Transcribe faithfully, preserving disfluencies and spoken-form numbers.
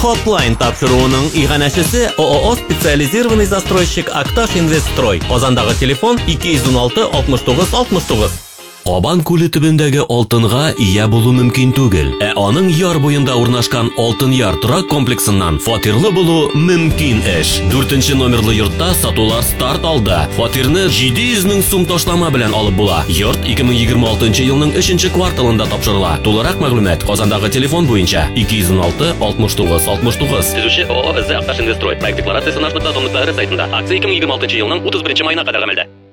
Hotline тапшыруының иганәчесе ООО специализированный застройщик Акташ Инвестстрой. Казандагы телефон ике йөз уналты алтмыш тугыз алтмыш тугыз. Абан күле төбендәге алтынга ия булу мөмкин түгел. Ә аның яр буенда урнашкан Алтын яр торак комплексыннан фатирлы булу мөмкин эш. дүртенче номерлы йортта сатулар старт алды. Фатирны җиде йөз мең сум ташлама белән алып була. Йорт ике мең егерме алтынчы елның өченче кварталында тапшырыла. Тулырак мәгълүмат Казандагы телефон буенча ике йөз уналты алтмыш тугыз алтмыш тугыз. Төзүче ООО Акташ Инвестстрой. Проект декларациясе наш нокта ком сайтында. Акция ике мең егерме алтынчы елның утыз беренче маена кадәр гамәлдә.